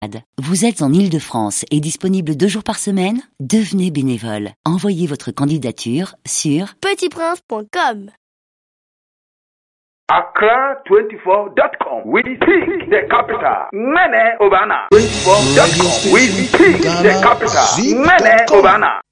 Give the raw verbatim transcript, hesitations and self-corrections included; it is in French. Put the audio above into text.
Vous êtes en Île-de-France et disponible deux jours par semaine? Devenez bénévole. Envoyez votre candidature sur petit prince point com. Accra twenty-four dot com. We speak the capital. Mene Obana. twenty-four dot com. We speak the capital. Mene Obana.